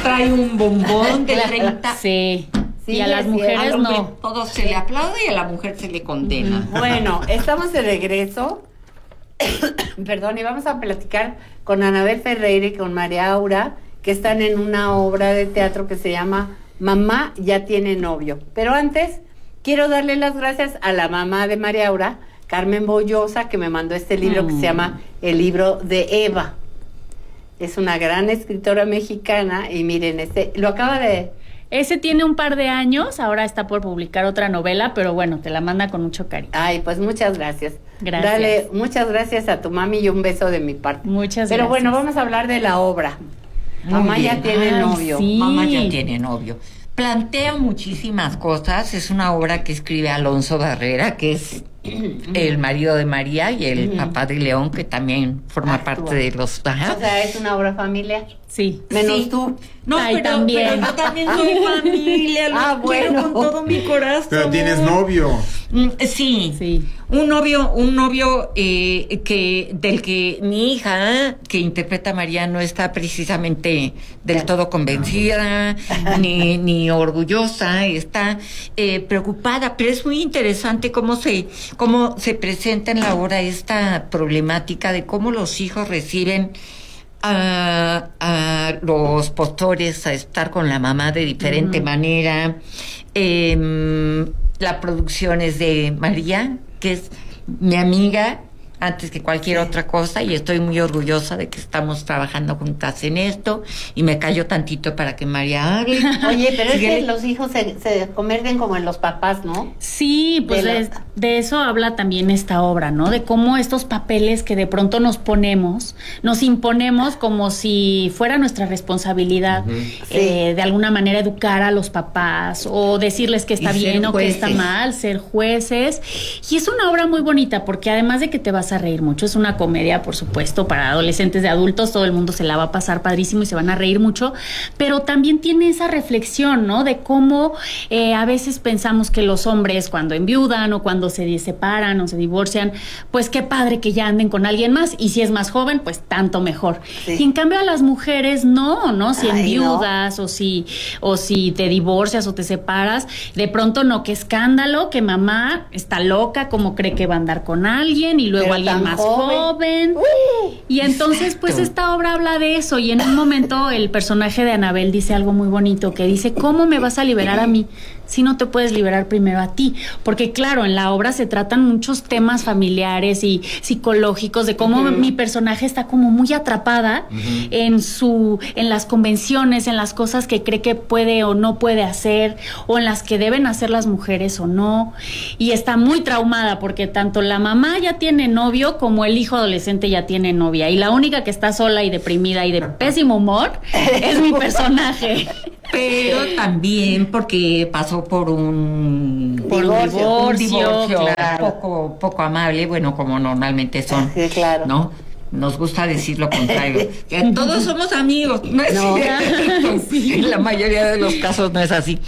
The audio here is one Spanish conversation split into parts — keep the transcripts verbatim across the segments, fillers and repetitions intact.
trae un bombón de treinta. Sí. Sí, y a las mujeres al hombre no. todo se le aplaude y a la mujer se le condena. Bueno, estamos de regreso. Perdón, y vamos a platicar con Anabel Ferreira y con María Aura, que están en una obra de teatro que se llama Mamá ya tiene novio. Pero antes, quiero darle las gracias a la mamá de María Aura, Carmen Bollosa, que me mandó este libro mm. que se llama El libro de Eva. Es una gran escritora mexicana y miren, este lo acaba de... Ese tiene un par de años, ahora está por publicar otra novela, pero bueno, te la manda con mucho cariño. Ay, pues muchas gracias. Gracias. Dale muchas gracias a tu mami y un beso de mi parte. Muchas Pero gracias. bueno, vamos a hablar de la obra. Muy Mamá bien. ya tiene Ay, novio. sí. Mamá ya tiene novio. Plantea muchísimas cosas. Es una obra que escribe Alonso Barrera, que es el marido de María y el uh-huh. papá de León, que también forma Actúa. parte de los... Ajá. O sea, es una obra familiar. Sí. Menos sí. tú. No, Ay, pero, también. pero yo también soy familia, lo ah, quiero bueno. con todo mi corazón. Pero tienes novio. Mm, sí, sí. Un novio, un novio eh, que del que mi hija, que interpreta a María, no está precisamente del todo convencida, ni, ni orgullosa, está eh, preocupada, pero es muy interesante cómo se, cómo se presenta en la obra esta problemática de cómo los hijos reciben a, a los postores a estar con la mamá de diferente uh-huh. manera. Eh, la producción es de María, que es mi amiga antes que cualquier sí. otra cosa, y estoy muy orgullosa de que estamos trabajando juntas en esto, y me callo tantito para que María hable. Oye, pero es que los hijos se, se convierten como en los papás, ¿no? Sí, pues de, de, de eso habla también esta obra, ¿no? De cómo estos papeles que de pronto nos ponemos, nos imponemos como si fuera nuestra responsabilidad, uh-huh. eh, sí. de alguna manera educar a los papás, o decirles que está y bien o que está mal, ser jueces. Y es una obra muy bonita, porque además de que te vas a reír mucho, es una comedia, por supuesto, para adolescentes, de adultos, todo el mundo se la va a pasar padrísimo y se van a reír mucho, pero también tiene esa reflexión, ¿no? De cómo eh, a veces pensamos que los hombres cuando enviudan o cuando se separan o se divorcian, pues qué padre que ya anden con alguien más, y si es más joven, pues tanto mejor. Sí. Y en cambio a las mujeres no, ¿no? Si enviudas no. o si o si te divorcias o te separas, de pronto no, qué escándalo, que mamá está loca, como cree que va a andar con alguien, y luego alguien más joven, joven. Uh, y entonces pues esta obra habla de eso, y en un momento el personaje de Anabel dice algo muy bonito, que dice: ¿cómo me vas a liberar a mí si no te puedes liberar primero a ti? Porque claro, en la obra se tratan muchos temas familiares y psicológicos, de cómo uh-huh. mi personaje está como muy atrapada uh-huh. en su en las convenciones, en las cosas que cree que puede o no puede hacer, o en las que deben hacer las mujeres o no, y está muy traumada porque tanto la mamá ya tiene novio como el hijo adolescente ya tiene novia, y la única que está sola y deprimida y de pésimo humor es mi personaje. Pero también porque pasó por un por divorcio, divorcio, un divorcio claro. poco poco amable, bueno, como normalmente son, sí, claro. ¿no? Nos gusta decir lo contrario, que todos somos amigos, no es no. cierto. Sí. En la mayoría de los casos no es así.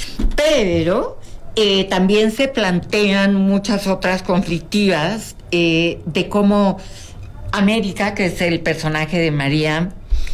Pero eh, también se plantean muchas otras conflictivas eh, de cómo América, que es el personaje de María,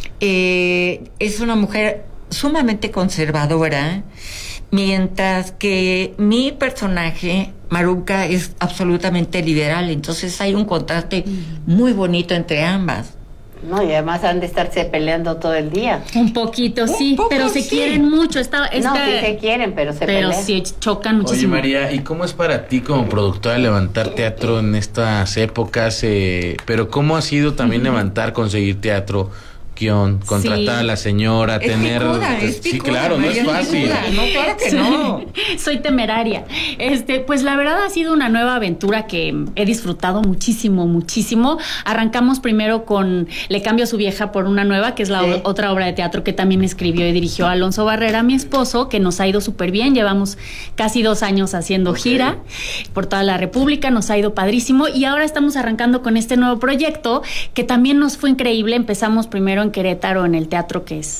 eh, es una mujer sumamente conservadora, mientras que mi personaje, Maruca, es absolutamente liberal. Entonces hay un contraste muy bonito entre ambas. No, y además han de estarse peleando todo el día. Un poquito, un sí, poco, pero se sí. quieren mucho. Esta, esta, no, sí se quieren, pero se pero pelean. sí chocan muchísimo. Oye, María, ¿y cómo es para ti como productora levantar teatro en estas épocas? Eh, pero ¿cómo ha sido también uh-huh. levantar, conseguir teatro? Guión, contratar sí. a la señora, es tener... Picuda, es sí, picuda, claro, no es fácil. Picuda. No, claro que no. Soy temeraria. Este, pues la verdad ha sido una nueva aventura que he disfrutado muchísimo, muchísimo. Arrancamos primero con Le cambio a su vieja por una nueva, que es la sí. o- otra obra de teatro que también escribió y dirigió Alonso Barrera, mi esposo, que nos ha ido súper bien. Llevamos casi dos años haciendo okay. gira por toda la República, nos ha ido padrísimo, y ahora estamos arrancando con este nuevo proyecto que también nos fue increíble. Empezamos primero en Querétaro, en el teatro que es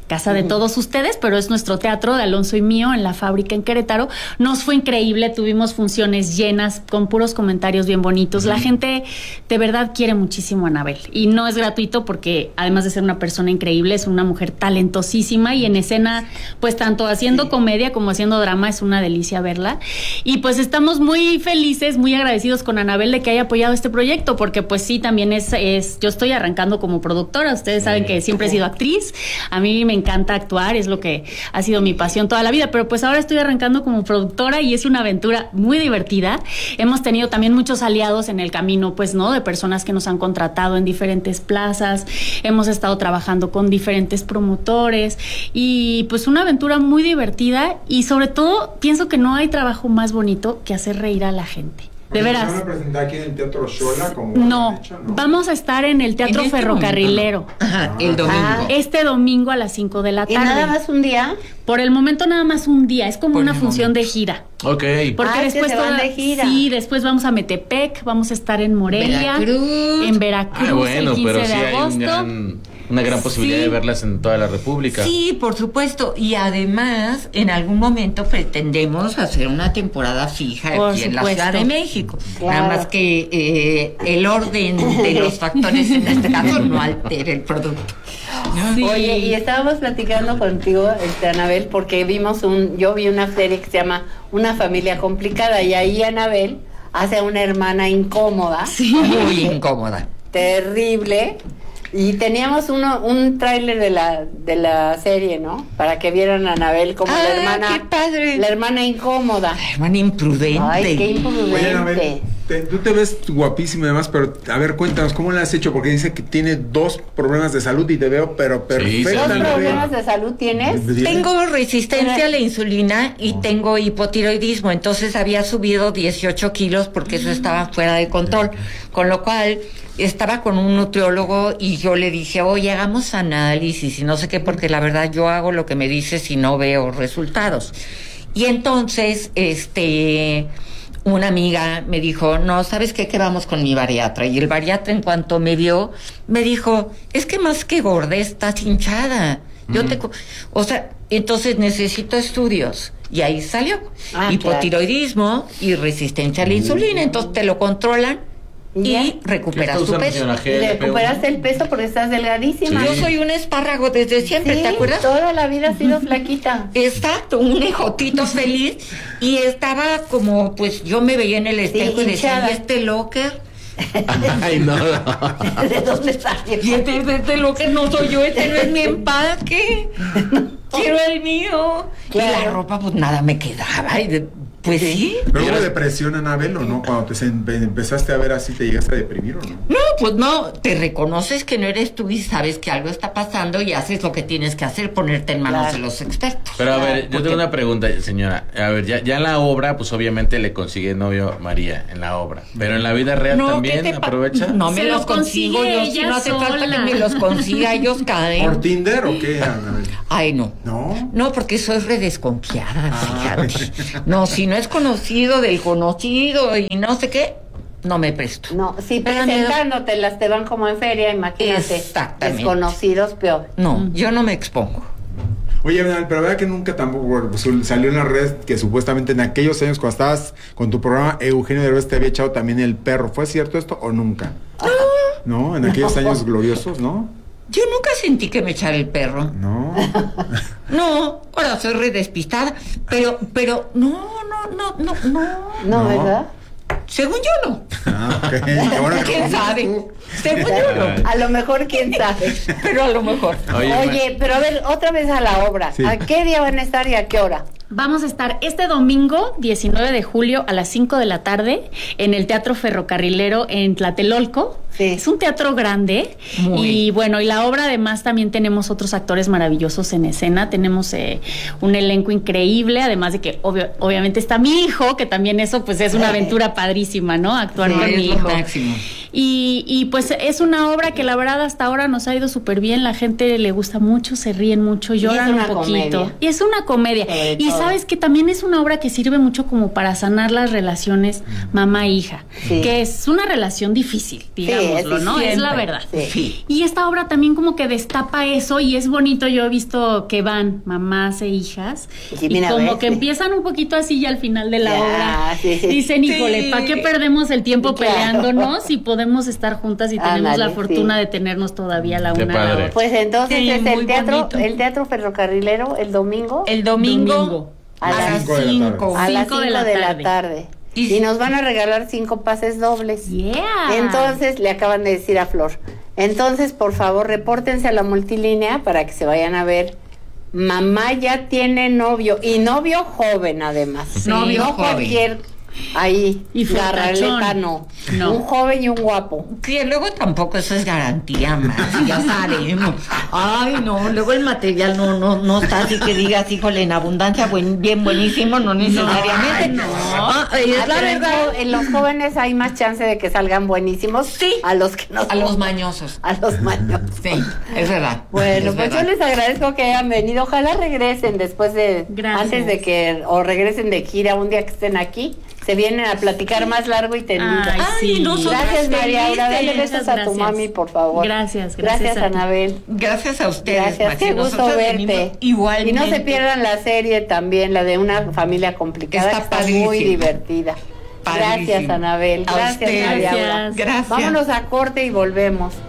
casa de todos ustedes, pero es nuestro teatro de Alonso y mío en la fábrica en Querétaro. Nos fue increíble, tuvimos funciones llenas con puros comentarios bien bonitos. La gente de verdad quiere muchísimo a Anabel y no es gratuito porque además de ser una persona increíble, es una mujer talentosísima y en escena, pues tanto haciendo sí. comedia como haciendo drama, es una delicia verla. Y pues estamos muy felices, muy agradecidos con Anabel de que haya apoyado este proyecto, porque pues sí, también es, es yo estoy arrancando como productora. Ustedes saben que siempre he sido actriz, a mí me encanta actuar, es lo que ha sido mi pasión toda la vida, pero pues ahora estoy arrancando como productora y es una aventura muy divertida. Hemos tenido también muchos aliados en el camino, pues, ¿no? De personas que nos han contratado en diferentes plazas, hemos estado trabajando con diferentes promotores y pues una aventura muy divertida y sobre todo pienso que no hay trabajo más bonito que hacer reír a la gente. De veras. ¿Van a presentar aquí en el Teatro Xola? Como no, hecho, ¿no? Vamos a estar en el Teatro en este Ferrocarrilero. Momento, ¿no? Ajá, el domingo. Ah. Este domingo a las cinco de la tarde. ¿Y nada más un día? Por el momento nada más un día, es como Por una el función momento. de gira. Ok. Porque Ah, después que se van toda- de gira. Sí, después vamos a Metepec, vamos a estar en Morelia, Veracruz. en Veracruz Ah, bueno, el quince pero de sí hay un agosto. gran, una gran posibilidad Sí. de verlas en toda la República. Sí, por supuesto. Y además, en algún momento pretendemos hacer una temporada fija Por aquí en la supuesto. Ciudad de México. Claro. Nada más que eh, el orden de los factores en este caso no altere el producto. Sí. Oye, y estábamos platicando contigo, este, Anabel, porque vimos un, yo vi una serie que se llama Una familia complicada y ahí Anabel hace a una hermana incómoda, Muy incómoda. terrible, y teníamos uno, un tráiler de la, de la serie, ¿no? Para que vieran a Anabel como Ah, la hermana, qué padre. la hermana incómoda. Hermana imprudente. Ay, qué Oye, imprudente. Anabel, te- tú te ves guapísima y demás, pero a ver, cuéntanos, ¿cómo le has hecho? Porque dice que tiene dos problemas de salud y te veo, pero perfecta. ¿Dos Anabel. problemas de salud tienes? Tengo resistencia a la insulina y tengo hipotiroidismo, entonces había subido dieciocho kilos porque eso estaba fuera de control, con lo cual estaba con un nutriólogo y yo le dije, oye, hagamos análisis y no sé qué, porque la verdad yo hago lo que me dices y no veo resultados. Y entonces, este... una amiga me dijo, no, ¿sabes qué? Que vamos con mi bariatra. Y el bariatra, en cuanto me vio, me dijo, es que más que gorda, estás hinchada. Yo te... co- O sea, entonces necesito estudios. Y ahí salió. Ah, Hipotiroidismo y resistencia a la insulina. Entonces te lo controlan ¿Y ya? y recuperas ¿Qué tu está peso. usando, señora G? Recuperaste el peso porque estás delgadísima. Sí. Yo soy un espárrago desde siempre, Sí, ¿te acuerdas? toda la vida has sido flaquita. Exacto, un ejotito feliz y estaba como, pues yo me veía en el espejo y decía, hinchada. ¿y este locker? Ay, no. ¿De dónde salió? Y este, este locker no soy yo, este no es mi empaque. Quiero el mío. Claro. Y la ropa, pues nada me quedaba. Y de- pues sí. ¿Pero hubo depresión, Anabel, o no? Cuando te se- empe- empezaste a ver así, ¿te llegaste a deprimir o no? No, pues no, te reconoces que no eres tú y sabes que algo está pasando y haces lo que tienes que hacer, ponerte en manos Claro. de los expertos. Pero a ver, yo Porque- tengo una pregunta, señora. A ver, ya, ya en la obra, pues obviamente le consigue novio María en la obra. Pero en la vida real No, ¿qué también te pa- aprovecha. No me Se los lo consigo consigue yo, si ella no hace falta sola. que me los consiga, ellos caen. ¿Por Tinder o qué, Anabel? Ay, no. ¿No? No, porque soy redesconfiada, Ah. fíjate. No, si no es conocido del conocido y no sé qué, no me presto. No, si Me da miedo. presentándotelas te van como en feria, imagínate. Exactamente. Desconocidos, peor. No, yo no me expongo. Oye, Anabel, pero verdad que nunca tampoco pues, salió en la red que supuestamente en aquellos años cuando estabas con tu programa Eugenio Derbez te había echado también el perro. ¿Fue cierto esto o nunca? No. ¿No? En aquellos años gloriosos, ¿no? Yo nunca sentí que me echara el perro. No. No, ahora soy redespistada, pero, pero, no, no, no, no, no. No, No. ¿verdad? Según yo no. Ah, ok. Qué bueno que ¿Quién lo sabe? tú. Según yo no. A lo mejor, quién sabe. Pero a lo mejor. Oye, Oye, pero a ver, otra vez a la obra. Sí. ¿A qué día van a estar y a qué hora? Vamos a estar este domingo, diecinueve de julio, a las cinco de la tarde, en el Teatro Ferrocarrilero en Tlatelolco. Sí. Es un teatro grande. Muy. Y bueno, y la obra además también tenemos otros actores maravillosos en escena. Tenemos eh, un elenco increíble, además de que obvio- obviamente está mi hijo, que también eso pues es una aventura padrísima, ¿no? Actuar Sí, con es mi lo hijo. máximo. Y, y pues es una obra que la verdad hasta ahora nos ha ido súper bien, la gente le gusta mucho, se ríen mucho, lloran un poquito. Comedia. Y es una comedia. Y sabes que también es una obra que sirve mucho como para sanar las relaciones mamá-hija, sí. que es una relación difícil, digámoslo, sí, ¿no? Siempre. Es la verdad. Sí. Y esta obra también como que destapa eso y es bonito, yo he visto que van mamás e hijas sí, y como ver, que sí. empiezan un poquito así y al final de la ya, obra sí, sí. dicen, híjole, sí. ¿para qué perdemos el tiempo sí, peleándonos claro. si podemos estar juntas y tenemos Ándale, la fortuna sí. de tenernos todavía la una a la otra? Pues entonces sí, es el teatro, bonito. el teatro ferrocarrilero el domingo. El domingo, domingo. a, a las cinco a las cinco de la tarde. De la tarde. Y, y nos van a regalar cinco pases dobles. Yeah. Entonces, le acaban de decir a Flor. Entonces, por favor, repórtense a la multilínea para que se vayan a ver. Mamá ya tiene novio. Y novio joven, además. Sí, novio no joven. Cualquier... Ahí, y la raleta no. no. Un joven y un guapo. Sí, luego tampoco eso es garantía, más. Ya sabemos. Ay, no, luego el material no no no está así que digas, híjole, en abundancia, buen, bien buenísimo, no necesariamente. No, no. Ah, es ah, la verdad. En los jóvenes hay más chance de que salgan buenísimos. Sí. A los que no. A los mañosos. A los mañosos. Sí, es verdad. Bueno, es pues verdad. yo les agradezco que hayan venido. Ojalá regresen después de. Gracias. Antes de que. O regresen de gira un día que estén aquí. Se vienen a platicar más largo y tendido. Ay, sí. Gracias, María Aura. Dale besos a tu mami, por favor. Gracias, gracias. Gracias, Anabel. Gracias a ustedes. Gracias, qué gusto verte. Igualmente. Y no se pierdan la serie también, la de una familia complicada. Está, está muy divertida. Padrísimo. Gracias, Anabel. Gracias, María Aura. Gracias. Vámonos a corte y volvemos.